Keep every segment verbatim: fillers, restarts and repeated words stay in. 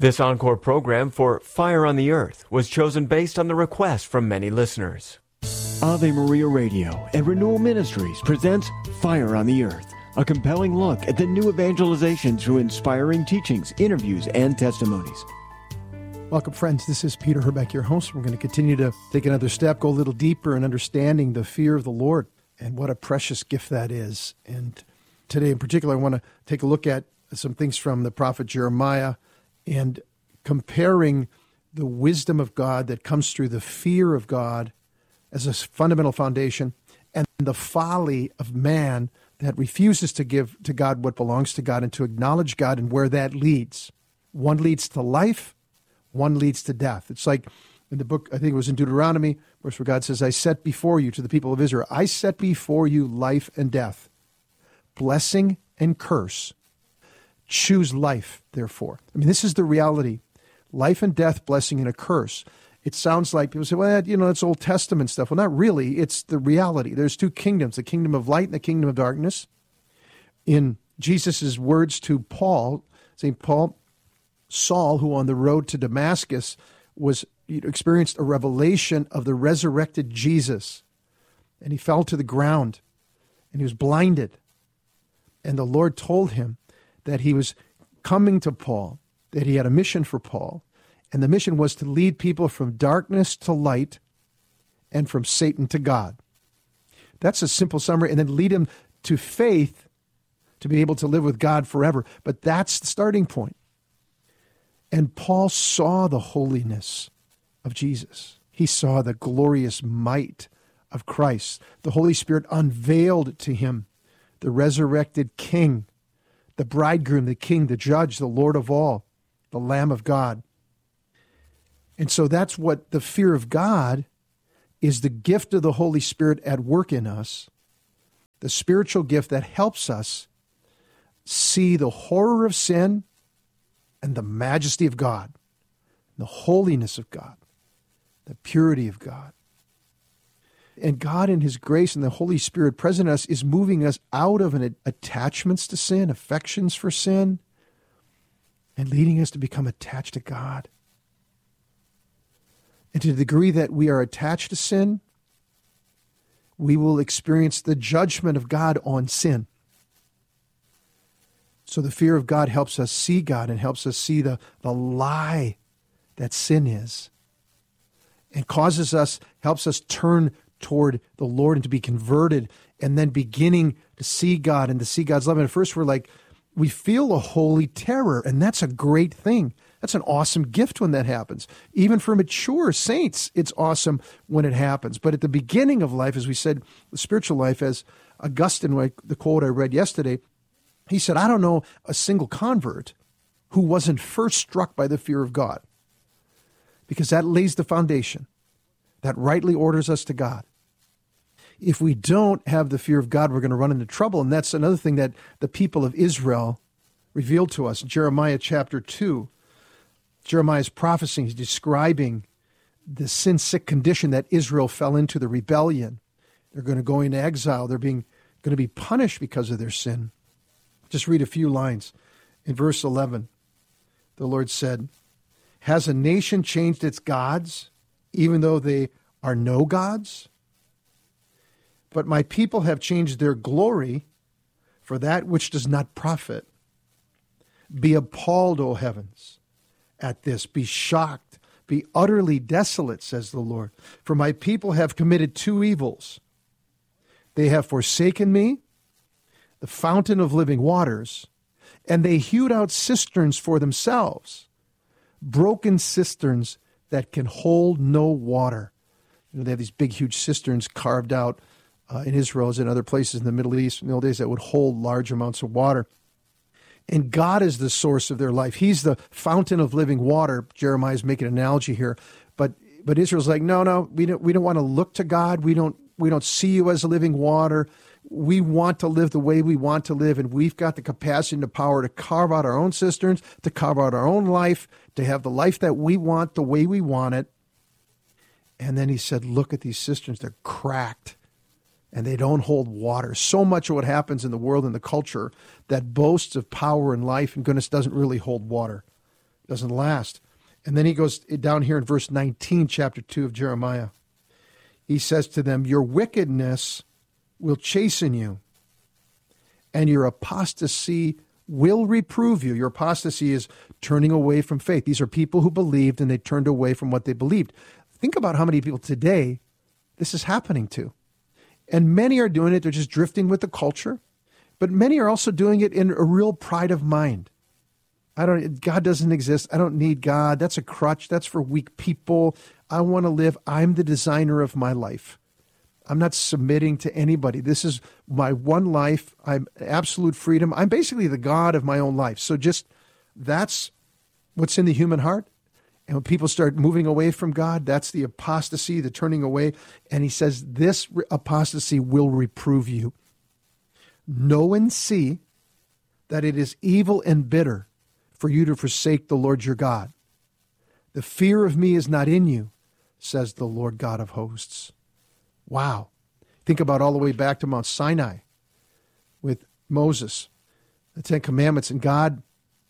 This encore program for Fire on the Earth was chosen based on the request from many listeners. Ave Maria Radio and Renewal Ministries presents Fire on the Earth, a compelling look at the new evangelization through inspiring teachings, interviews, and testimonies. Welcome, friends. This is Peter Herbeck, your host. We're going to continue to take another step, go a little deeper in understanding the fear of the Lord and what a precious gift that is. And today in particular, I want to take a look at some things from the prophet Jeremiah and comparing the wisdom of God that comes through the fear of God as a fundamental foundation and the folly of man that refuses to give to God what belongs to God and to acknowledge God and where that leads. One leads to life, one leads to death. It's like in the book, I think it was in Deuteronomy, verse where God says, I set before you, to the people of Israel, I set before you life and death, blessing and curse. Choose life, therefore. I mean, this is the reality. Life and death, blessing and a curse. It sounds like people say, well, you know, it's Old Testament stuff. Well, not really. It's the reality. There's two kingdoms, the kingdom of light and the kingdom of darkness. In Jesus' words to Paul, Saint Paul, Saul, who on the road to Damascus was experienced a revelation of the resurrected Jesus, and he fell to the ground, and he was blinded. And the Lord told him that he was coming to Paul, that he had a mission for Paul, and the mission was to lead people from darkness to light and from Satan to God. That's a simple summary, and then lead him to faith to be able to live with God forever. But that's the starting point. And Paul saw the holiness of Jesus. He saw the glorious might of Christ. The Holy Spirit unveiled to him the resurrected King, the bridegroom, the King, the judge, the Lord of all, the Lamb of God. And so that's what the fear of God is, the gift of the Holy Spirit at work in us, the spiritual gift that helps us see the horror of sin and the majesty of God, the holiness of God, the purity of God. And God in his grace and the Holy Spirit present in us is moving us out of an attachments to sin, affections for sin, and leading us to become attached to God. And to the degree that we are attached to sin, we will experience the judgment of God on sin. So the fear of God helps us see God and helps us see the, the lie that sin is, and causes us, helps us turn toward the Lord and to be converted, and then beginning to see God and to see God's love. And at first we're like, we feel a holy terror, and that's a great thing. That's an awesome gift when that happens. Even for mature saints, it's awesome when it happens. But at the beginning of life, as we said, the spiritual life, as Augustine, like the quote I read yesterday, he said, I don't know a single convert who wasn't first struck by the fear of God, because that lays the foundation that rightly orders us to God. If we don't have the fear of God, we're going to run into trouble. And that's another thing that the people of Israel revealed to us. Jeremiah chapter two, Jeremiah's prophecy is describing the sin-sick condition that Israel fell into, the rebellion. They're going to go into exile. They're being going to be punished because of their sin. Just read a few lines. In verse eleven, the Lord said, has a nation changed its gods, even though they are no gods? But my people have changed their glory for that which does not profit. Be appalled, O heavens, at this. Be shocked. Be utterly desolate, says the Lord. For my people have committed two evils. They have forsaken me, the fountain of living waters, and they hewed out cisterns for themselves, broken cisterns that can hold no water. You know, they have these big, huge cisterns carved out uh, in Israel as in other places in the Middle East in the old days that would hold large amounts of water. And God is the source of their life. He's the fountain of living water. Jeremiah's making an analogy here. But but Israel's like, no, no, we don't we don't want to look to God. We don't we don't see you as a living water. We want to live the way we want to live, and we've got the capacity and the power to carve out our own cisterns, to carve out our own life, to have the life that we want the way we want it. And then he said, look at these cisterns. They're cracked, and they don't hold water. So much of what happens in the world and the culture that boasts of power and life and goodness doesn't really hold water. doesn't last. And then he goes down here in verse nineteen, chapter two of Jeremiah. He says to them, your wickedness will chasten you, and your apostasy will reprove you. Your apostasy is turning away from faith. These are people who believed and they turned away from what they believed. Think about how many people today this is happening to. And many are doing it. They're just drifting with the culture. But many are also doing it in a real pride of mind. I don't, God doesn't exist. I don't need God. That's a crutch. That's for weak people. I want to live. I'm the designer of my life. I'm not submitting to anybody. This is my one life. I'm absolute freedom. I'm basically the God of my own life. So just that's what's in the human heart. And when people start moving away from God, that's the apostasy, the turning away. And he says, this apostasy will reprove you. Know and see that it is evil and bitter for you to forsake the Lord your God. The fear of me is not in you, says the Lord God of hosts. Wow. Think about all the way back to Mount Sinai with Moses, the Ten Commandments, and God,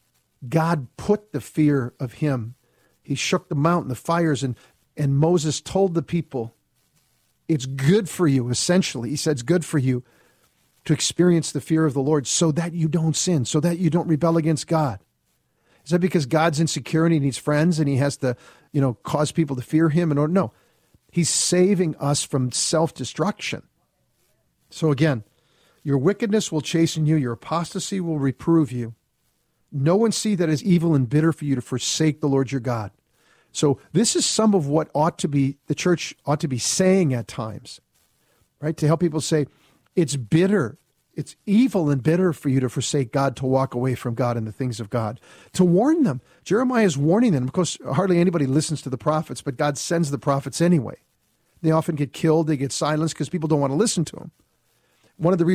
God put the fear of him. He shook the mountain, the fires, and, and Moses told the people, it's good for you, essentially. He said it's good for you to experience the fear of the Lord so that you don't sin, so that you don't rebel against God. Is that because God's insecure and he needs friends and he has to, you know, cause people to fear him? In order? No. He's saving us from self-destruction. So again, your wickedness will chasten you, your apostasy will reprove you. Know and see that it is evil and bitter for you to forsake the Lord your God. So this is some of what ought to be, the church ought to be saying at times, right? To help people say, it's bitter, it's evil and bitter for you to forsake God, to walk away from God and the things of God. To warn them. Jeremiah is warning them. Of course, hardly anybody listens to the prophets, but God sends the prophets anyway. They often get killed, they get silenced because people don't want to listen to them. One of the reasons